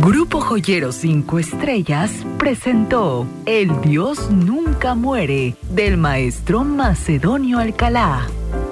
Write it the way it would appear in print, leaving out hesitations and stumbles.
Grupo Joyero 5 Estrellas presentó El Dios Nunca Muere del maestro Macedonio Alcalá.